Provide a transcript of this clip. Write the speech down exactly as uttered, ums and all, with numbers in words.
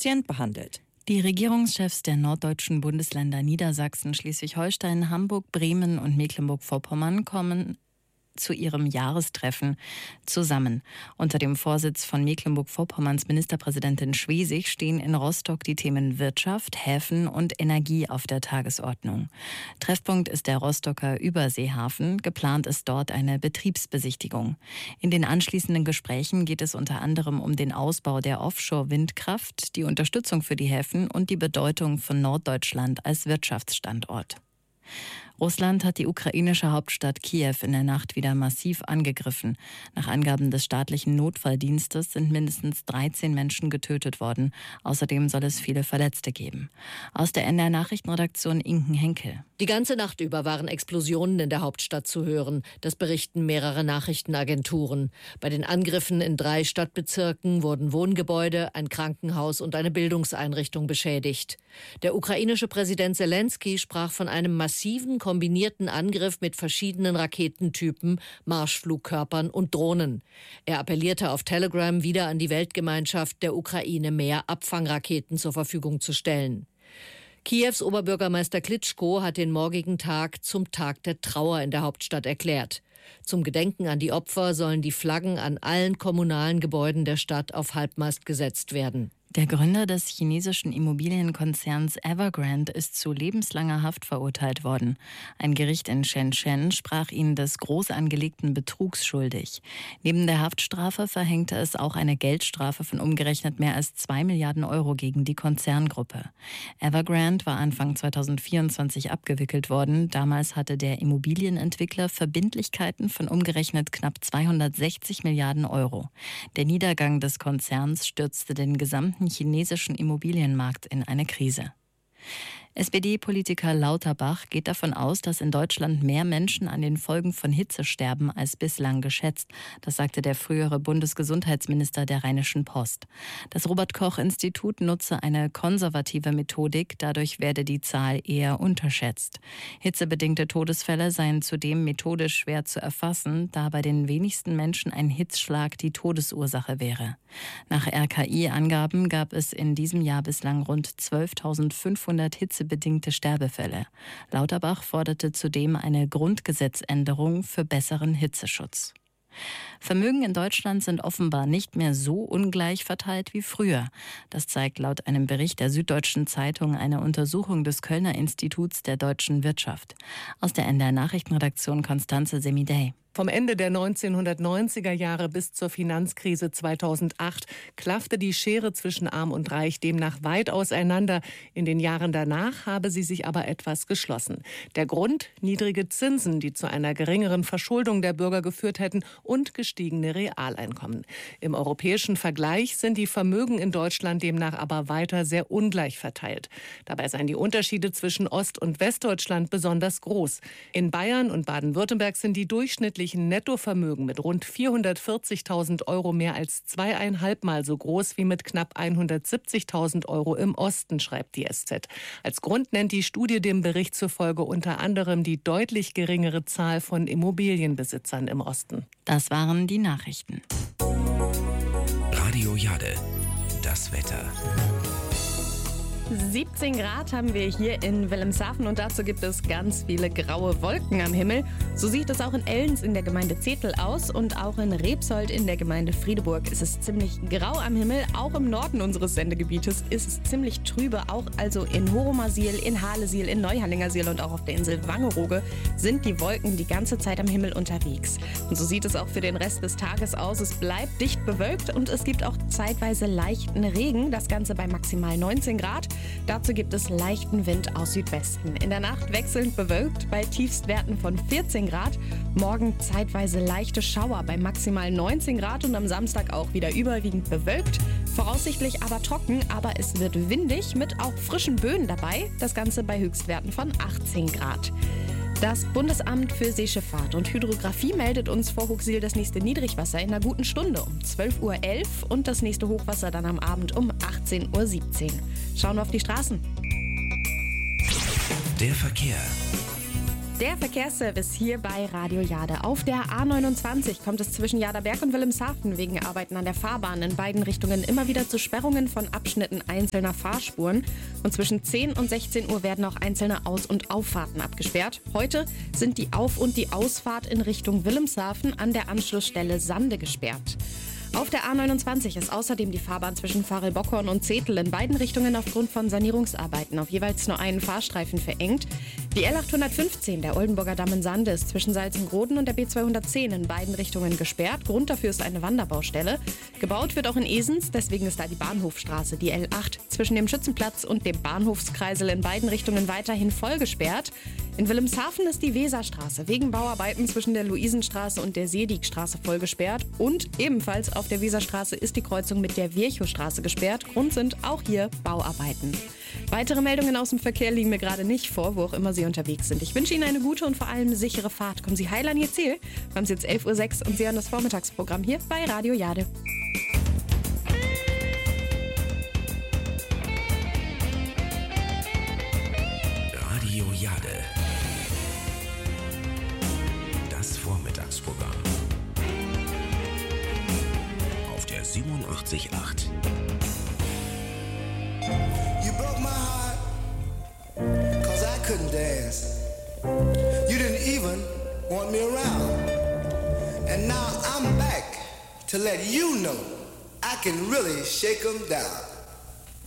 Patient behandelt. Die Regierungschefs der norddeutschen Bundesländer Niedersachsen, Schleswig-Holstein, Hamburg, Bremen und Mecklenburg-Vorpommern kommen zu ihrem Jahrestreffen zusammen. Unter dem Vorsitz von Mecklenburg-Vorpommerns Ministerpräsidentin Schwesig stehen in Rostock die Themen Wirtschaft, Häfen und Energie auf der Tagesordnung. Treffpunkt ist der Rostocker Überseehafen. Geplant ist dort eine Betriebsbesichtigung. In den anschließenden Gesprächen geht es unter anderem um den Ausbau der Offshore-Windkraft, die Unterstützung für die Häfen und die Bedeutung von Norddeutschland als Wirtschaftsstandort. Russland hat die ukrainische Hauptstadt Kiew in der Nacht wieder massiv angegriffen. Nach Angaben des staatlichen Notfalldienstes sind mindestens dreizehn Menschen getötet worden. Außerdem soll es viele Verletzte geben. Aus der N D R-Nachrichtenredaktion Inken Henkel. Die ganze Nacht über waren Explosionen in der Hauptstadt zu hören. Das berichten mehrere Nachrichtenagenturen. Bei den Angriffen in drei Stadtbezirken wurden Wohngebäude, ein Krankenhaus und eine Bildungseinrichtung beschädigt. Der ukrainische Präsident Selenskyj sprach von einem massiven kombinierten Angriff mit verschiedenen Raketentypen, Marschflugkörpern und Drohnen. Er appellierte auf Telegram wieder an die Weltgemeinschaft, der Ukraine mehr Abfangraketen zur Verfügung zu stellen. Kiews Oberbürgermeister Klitschko hat den morgigen Tag zum Tag der Trauer in der Hauptstadt erklärt. Zum Gedenken an die Opfer sollen die Flaggen an allen kommunalen Gebäuden der Stadt auf Halbmast gesetzt werden. Der Gründer des chinesischen Immobilienkonzerns Evergrande ist zu lebenslanger Haft verurteilt worden. Ein Gericht in Shenzhen sprach ihn des groß angelegten Betrugs schuldig. Neben der Haftstrafe verhängte es auch eine Geldstrafe von umgerechnet mehr als zwei Milliarden Euro gegen die Konzerngruppe. Evergrande war Anfang zweitausendvierundzwanzig abgewickelt worden. Damals hatte der Immobilienentwickler Verbindlichkeiten von umgerechnet knapp zweihundertsechzig Milliarden Euro. Der Niedergang des Konzerns stürzte den gesamten chinesischen Immobilienmarkt in eine Krise. S P D-Politiker Lauterbach geht davon aus, dass in Deutschland mehr Menschen an den Folgen von Hitze sterben als bislang geschätzt. Das sagte der frühere Bundesgesundheitsminister der Rheinischen Post. Das Robert-Koch-Institut nutze eine konservative Methodik, dadurch werde die Zahl eher unterschätzt. Hitzebedingte Todesfälle seien zudem methodisch schwer zu erfassen, da bei den wenigsten Menschen ein Hitzschlag die Todesursache wäre. Nach R K I-Angaben gab es in diesem Jahr bislang rund zwölftausendfünfhundert Hitze bedingte Sterbefälle. Lauterbach forderte zudem eine Grundgesetzänderung für besseren Hitzeschutz. Vermögen in Deutschland sind offenbar nicht mehr so ungleich verteilt wie früher. Das zeigt laut einem Bericht der Süddeutschen Zeitung eine Untersuchung des Kölner Instituts der deutschen Wirtschaft. Aus der N D R-Nachrichtenredaktion Constanze Semidey. Vom Ende der neunzehnhundertneunziger Jahre bis zur Finanzkrise zweitausendacht klaffte die Schere zwischen Arm und Reich demnach weit auseinander. In den Jahren danach habe sie sich aber etwas geschlossen. Der Grund? Niedrige Zinsen, die zu einer geringeren Verschuldung der Bürger geführt hätten, und gestiegene Realeinkommen. Im europäischen Vergleich sind die Vermögen in Deutschland demnach aber weiter sehr ungleich verteilt. Dabei seien die Unterschiede zwischen Ost- und Westdeutschland besonders groß. In Bayern und Baden-Württemberg sind die durchschnittlichen Nettovermögen mit rund vierhundertvierzigtausend Euro mehr als zweieinhalbmal so groß wie mit knapp hundertsiebzigtausend Euro im Osten, schreibt die S Z. Als Grund nennt die Studie dem Bericht zufolge unter anderem die deutlich geringere Zahl von Immobilienbesitzern im Osten. Das waren die Nachrichten. Radio Jade, das Wetter. siebzehn Grad haben wir hier in Wilhelmshaven und dazu gibt es ganz viele graue Wolken am Himmel. So sieht es auch in Ellens in der Gemeinde Zetel aus und auch in Rebsold in der Gemeinde Friedeburg ist es ziemlich grau am Himmel. Auch im Norden unseres Sendegebietes ist es ziemlich trübe, auch also in Horomersiel, in Halesiel, in Neuhallingersiel und auch auf der Insel Wangerooge sind die Wolken die ganze Zeit am Himmel unterwegs. Und so sieht es auch für den Rest des Tages aus. Es bleibt dicht bewölkt und es gibt auch zeitweise leichten Regen, das Ganze bei maximal neunzehn Grad. Dazu gibt es leichten Wind aus Südwesten. In der Nacht wechselnd bewölkt bei Tiefstwerten von vierzehn Grad. Morgen zeitweise leichte Schauer bei maximal neunzehn Grad und am Samstag auch wieder überwiegend bewölkt. Voraussichtlich aber trocken, aber es wird windig mit auch frischen Böen dabei. Das Ganze bei Höchstwerten von achtzehn Grad. Das Bundesamt für Seeschifffahrt und Hydrographie meldet uns vor Hooksiel das nächste Niedrigwasser in einer guten Stunde um zwölf Uhr elf und das nächste Hochwasser dann am Abend um achtzehn Uhr siebzehn. Schauen wir auf die Straßen. Der Verkehr. Der Verkehrsservice hier bei Radio Jade. Auf der A neunundzwanzig kommt es zwischen Jaderberg und Wilhelmshaven wegen Arbeiten an der Fahrbahn in beiden Richtungen immer wieder zu Sperrungen von Abschnitten einzelner Fahrspuren. Und zwischen zehn und sechzehn Uhr werden auch einzelne Aus- und Auffahrten abgesperrt. Heute sind die Auf- und die Ausfahrt in Richtung Wilhelmshaven an der Anschlussstelle Sande gesperrt. Auf der A neunundzwanzig ist außerdem die Fahrbahn zwischen Varel-Bockhorn und Zetel in beiden Richtungen aufgrund von Sanierungsarbeiten auf jeweils nur einen Fahrstreifen verengt. Die L achthundertfünfzehn, der Oldenburger Damm in Sande, ist zwischen Salzengroden und der B zweihundertzehn in beiden Richtungen gesperrt. Grund dafür ist eine Wanderbaustelle. Gebaut wird auch in Esens, deswegen ist da die Bahnhofstraße, die L acht, zwischen dem Schützenplatz und dem Bahnhofskreisel in beiden Richtungen weiterhin voll gesperrt. In Wilhelmshaven ist die Weserstraße wegen Bauarbeiten zwischen der Luisenstraße und der Seedigstraße voll gesperrt. Und ebenfalls auf der Weserstraße ist die Kreuzung mit der Virchowstraße gesperrt. Grund sind auch hier Bauarbeiten. Weitere Meldungen aus dem Verkehr liegen mir gerade nicht vor, wo auch immer Sie unterwegs sind. Ich wünsche Ihnen eine gute und vor allem sichere Fahrt. Kommen Sie heil an Ihr Ziel. Wir haben es jetzt elf Uhr sechs und Sie hören das Vormittagsprogramm hier bei Radio Jade. Radio Jade. Das Vormittagsprogramm. Auf der siebenundachtzig Komma acht. You broke my heart, cause I couldn't dance. You didn't even want me around. And now I'm back to let you know I can really shake 'em down.